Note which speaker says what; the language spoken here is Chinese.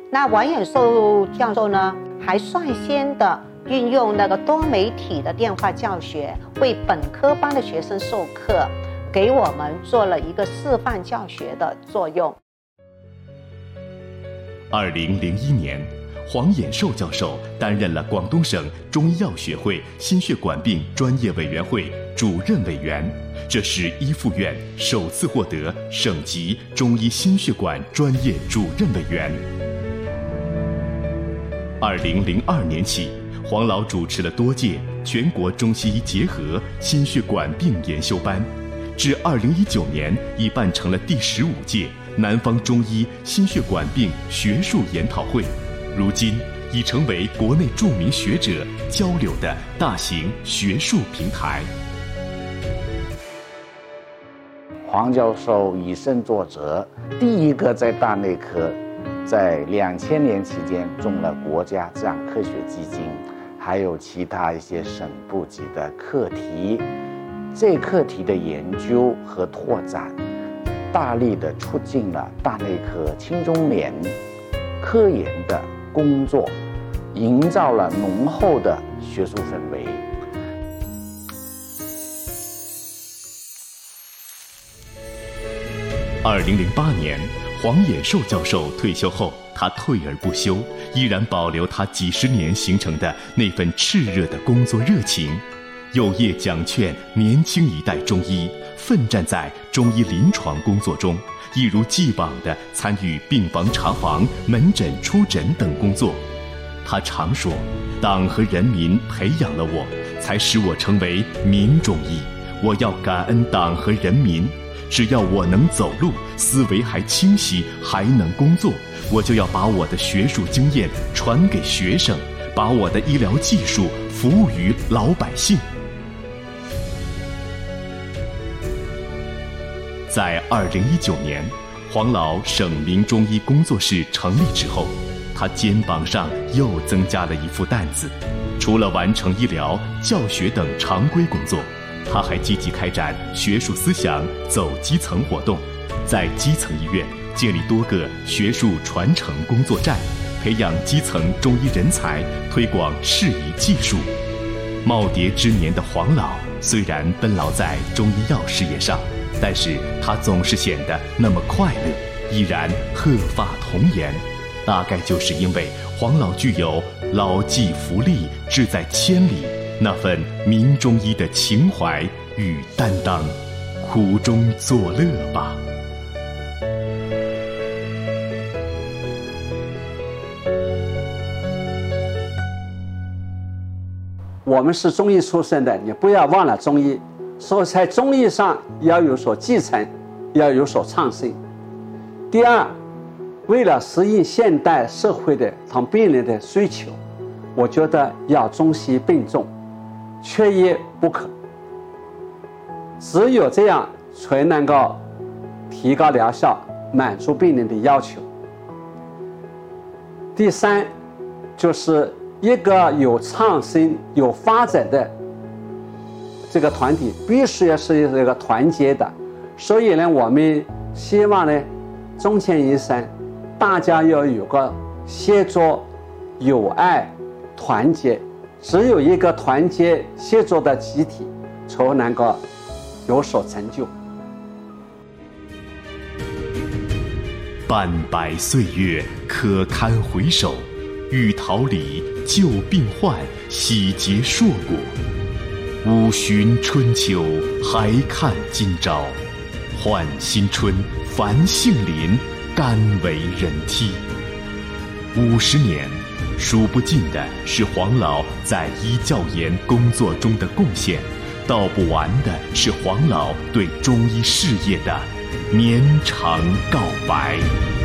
Speaker 1: 那王衍寿教授呢，还率先的运用那个多媒体的电话教学，为本科班的学生授课，给我们做了一个示范教学的作用。
Speaker 2: 2001年，黄衍寿教授担任了广东省中医药学会心血管病专业委员会主任委员，这是医附院首次获得省级中医心血管专业主任委员。2002年起，黄老主持了多届全国中西医结合心血管病研修班，至2019年已办成了第15届南方中医心血管病学术研讨会，如今已成为国内著名学者交流的大型学术平台。
Speaker 3: 黄教授以身作则，第一个在大内科在2000年期间中了国家自然科学基金，还有其他一些省部级的课题。这课题的研究和拓展，大力的促进了大内科青中年科研的工作，营造了浓厚的学术氛围。
Speaker 2: 2008年，黄衍寿教授退休后，他退而不休，依然保留他几十年形成的那份炽热的工作热情，有业讲劝年轻一代中医，奋战在中医临床工作中，一如既往地参与病房查房、门诊出诊等工作。他常说，党和人民培养了我，才使我成为民中医，我要感恩党和人民。只要我能走路，思维还清晰，还能工作，我就要把我的学术经验传给学生，把我的医疗技术服务于老百姓。在2019年，黄老省民中医工作室成立之后，他肩膀上又增加了一副担子，除了完成医疗、教学等常规工作，他还积极开展学术思想走基层活动，在基层医院建立多个学术传承工作站，培养基层中医人才，推广适宜技术。耄耋之年的黄老虽然奔劳在中医药事业上，但是他总是显得那么快乐，依然鹤发童颜。大概就是因为黄老具有老骥伏枥，志在千里那份民中医的情怀与担当，苦中作乐吧。
Speaker 4: 我们是中医出身的，你不要忘了中医，所以在中医上要有所继承，要有所创新。第二，为了适应现代社会的同病人的需求，我觉得要中西并重，缺一不可。只有这样才能够提高疗效，满足病人的要求。第三，就是一个有创新、有发展的这个团体，必须要是一个团结的。所以呢，我们希望呢，中前医生大家要有个协作、友爱、团结。只有一个团结协作的集体，才能够有所成就。
Speaker 2: 半百岁月可堪回首，欲桃李救病患，喜结硕果。五旬春秋还看今朝，换新春繁杏林，甘为人梯。50年，数不尽的是黄老在医教研工作中的贡献，道不完的是黄老对中医事业的绵长告白。